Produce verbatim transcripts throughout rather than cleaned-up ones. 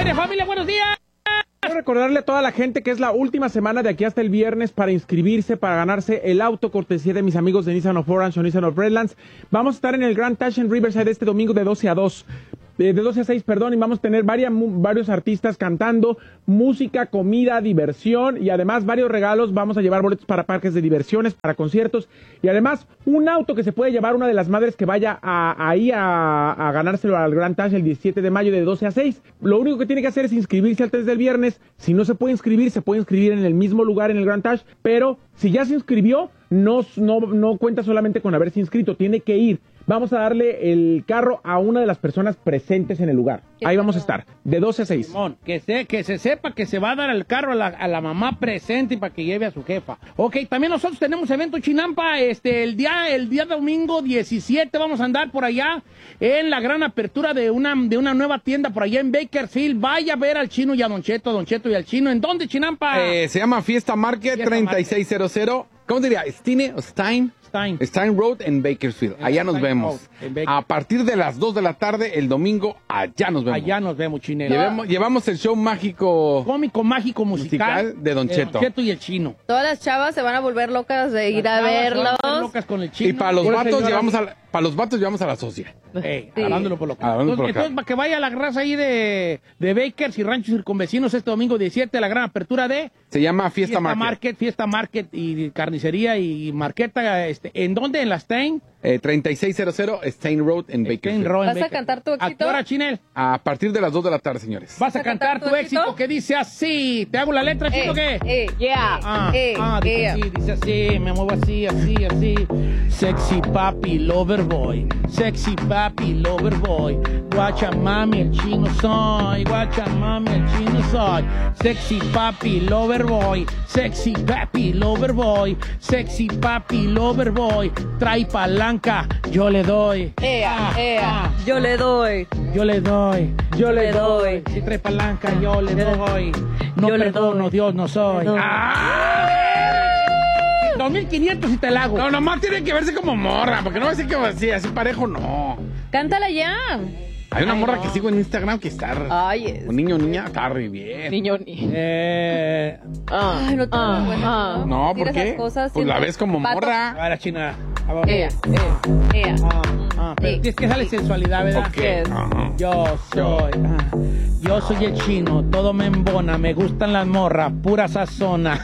aire, familia, buenos días. Quiero recordarle a toda la gente que es la última semana de aquí hasta el viernes para inscribirse, para ganarse el auto cortesía de mis amigos de Nissan of Orange o Nissan of Redlands. Vamos a estar en el Grand Touch en Riverside este domingo de doce a dos. De doce a seis, perdón, y vamos a tener varias, varios artistas cantando, música, comida, diversión y además varios regalos. Vamos a llevar boletos para parques de diversiones, para conciertos y además un auto que se puede llevar una de las madres que vaya a, ahí a, a ganárselo al Grand Touch el diecisiete de mayo de doce a seis. Lo único que tiene que hacer es inscribirse antes del viernes. Si no se puede inscribir, se puede inscribir en el mismo lugar en el Grand Touch, pero si ya se inscribió, no, no, no cuenta solamente con haberse inscrito, tiene que ir. Vamos a darle el carro a una de las personas presentes en el lugar. Ahí vamos a estar, de doce a seis. Simón, que se, que se sepa que se va a dar el carro a la, a la mamá presente y para que lleve a su jefa. Ok, también nosotros tenemos evento Chinampa, este, el día, el día domingo diecisiete vamos a andar por allá en la gran apertura de una, de una nueva tienda por allá en Bakersfield. Vaya a ver al Chino y a Don Cheto, Don Cheto y al Chino. ¿En dónde, Chinampa? Eh, se llama Fiesta Market Fiesta treinta y seis cero cero. ¿Cómo diría? ¿Stine o Stein? Stein. Stein Road en Bakersfield. En Allá nos Stein vemos. Road, en Baker- A partir de las dos de la tarde, el domingo, allá nos vemos. Allá nos vemos, Chinelo. Llevemos, llevamos el show mágico Cómico, mágico, musical, musical de Don Cheto. Don Cheto y el Chino. Todas las chavas se van a volver locas de ir Las a chavas se van verlos. volver locas con el Chino. Y para los Pues, vatos señora, llevamos a la, para los vatos llevamos a la socia. Ey, Sí. hablándolo por lo que. Hablándolo por Entonces, lo que- entonces, para que vaya la raza ahí de, de Bakers y Ranchos Circunvecinos este domingo diecisiete, la gran apertura de Se llama Fiesta, Fiesta Market. Market, Fiesta Market y carnicería y marqueta. Este, ¿En dónde? ¿En la Stein? Eh, treinta y seis cero cero Stein Road en Stein Bakersfield. Row en ¿Vas a Baker. cantar tu ¿A qué éxito? hora, Chinel? A partir de las dos de la tarde, señores. Vas a cantar tu éxito que dice así. ¿Te hago la letra, Chino, qué? Eh, yeah, Ah, eh, ah, dice yeah. así, dice así, me muevo así, así, así. Sexy papi, lover boy. Sexy papi, lover boy. Guacha mami, el chino soy. Guacha mami, el chino soy. Sexy papi, lover boy. Sexy papi, lover boy. Sexy papi, lover boy. Trae palanca, yo le doy. Ea, Ah, ea, ah, yo le doy. yo le doy. Yo le doy. Si trae palanca, yo le doy. No Yo le perdono, doy. Dios no soy. Le doy. ¡Ah! dos mil quinientos y te la hago. No, nomás tiene que verse como morra, porque no va a decir que así, así parejo, no. Cántala ya. Hay una Ay, morra no. que sigo en Instagram que está... Ay, es. Un niño o niña está re bien. Niño ni. Eh, Ay, no te Ah, bueno. ah. No, Decir ¿por qué? esas cosas Pues la siempre- ves como Pato. morra. a ver, China. A ver. Ea, ea. Ah, ah, pero Sí. tienes que darle sensualidad, ¿verdad? Ok. Yes. Ajá. Yo soy, ah, yo soy el chino, todo me embona, me gustan las morras, pura sazona.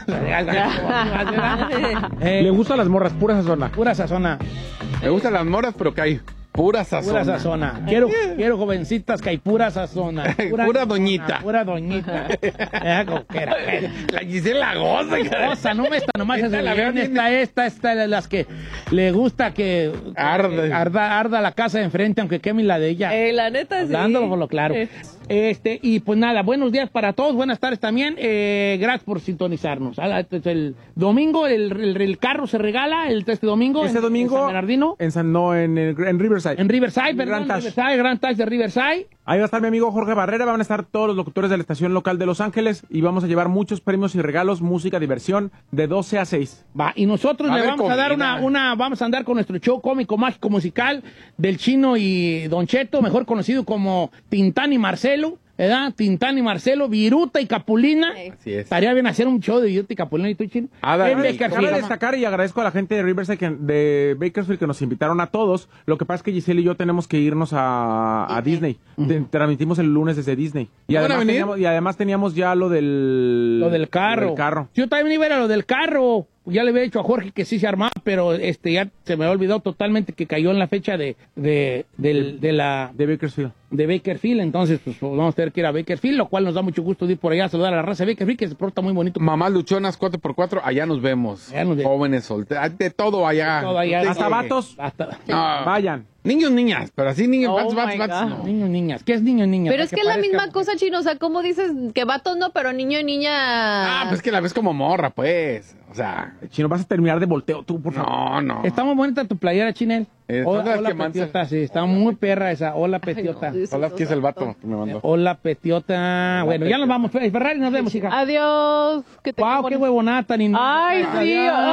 Eh, Le gustan las morras, pura sazona. pura sazona, Me gustan las moras, pero que hay pura sazón. pura sazona. Quiero, quiero jovencitas que hay pura sazona. Pura doñita. Pura doñita. Esa coquera. La Gisela goza. Cosa, no me está nomás Esta esa la veo bien. esta, esta, esta de las que le gusta que Arde. que arda, arda la casa de enfrente, aunque queme la de ella. Eh, la neta sí. Hablándolo por lo claro. Eh. Este, y pues nada, buenos días para todos, buenas tardes también. Eh, gracias por sintonizarnos. Ah, este es El domingo el, el- el carro se regala, el, este domingo. Este en- domingo En San Bernardino. en San, no, en, el- en Riverside. En Riverside, perdón. Grand Touch. Riverside, Grand Touch de Riverside. Ahí va a estar mi amigo Jorge Barrera, van a estar todos los locutores de la estación local de Los Ángeles y vamos a llevar muchos premios y regalos, música, diversión, de doce a seis. Va, y nosotros Va a le haber vamos a dar comida. una, una, vamos a andar con nuestro show cómico, mágico, musical del Chino y Don Cheto, mejor conocido como Tintán y Marcelo, ¿verdad? Tintán y Marcelo, Viruta y Capulina. Sí. Así es. Estaría bien hacer un show de Viruta y Capulina y tú, Chino. Ah, dale. En Cabe Bakersfield. Cabe destacar y agradezco a la gente de Riverside, que- de Bakersfield, que nos invitaron a todos. Lo que pasa es que Giselle y yo tenemos que irnos a, a Disney. Te- Transmitimos el lunes desde Disney. Y ¿Van a además, venir? teníamos, y además teníamos ya lo del... Lo del carro. lo del carro. Yo también iba a ir a lo del carro. Ya le había dicho a Jorge que sí se armaba, pero este ya se me había olvidado totalmente que cayó en la fecha de, de, del- de la De Bakersfield. de Bakersfield. Entonces, pues vamos a tener que ir a Bakersfield, lo cual nos da mucho gusto de ir por allá a saludar a la raza de Bakersfield, que se porta muy bonito. Mamás luchonas cuatro por cuatro, allá nos vemos. Allá nos vemos. Jóvenes solteros, de todo allá. Todo allá. Usted Hasta que- vatos, Hasta No. vayan. Niños, niñas, pero así niños, Oh vatos, vatos, my vatos, God. no. niños, niñas. ¿Qué es niño, niña? Pero Para es que es la parezca misma mujer. cosa, Chino. O sea, ¿cómo dices que vatos no, pero niño y niña? Ah, pues que la ves como morra, pues. O sea, Chino, vas a terminar de volteo tú, por favor. no, no. Está muy bonita tu playera, Chinel. Eh, hola, son las hola que mandan. Petiota, sí, está muy perra esa. Hola, Petiota. Ay, no, Hola, aquí es el vato que me mandó. Hola, Petiota. Bueno, ya nos vamos. Ferrari, nos vemos, hija. Adiós. Que te Wow, qué huevonata, ni Ay, sí.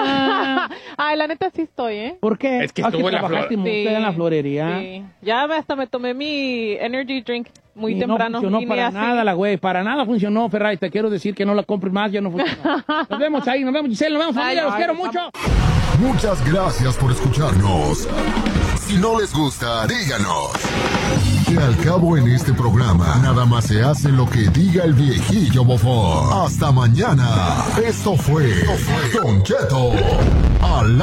Ah. Ay, la neta sí estoy, ¿eh? ¿Por qué? Es que Ah, estuvo en la trabajaste flor- mucho en la florería. Sí. Ya me- hasta me tomé mi energy drink. muy Y temprano. No funcionó y ni para así. nada la güey, para nada funcionó, Ferrari. Te quiero decir que no la compres más, ya no funcionó. Nos vemos ahí, nos vemos, Giselle, nos vemos, familia, Bye. los quiero mucho. Muchas gracias por escucharnos. Si no les gusta, díganos. Que al cabo en este programa, nada más se hace lo que diga el viejillo bofón. Hasta mañana. Esto fue Don Cheto al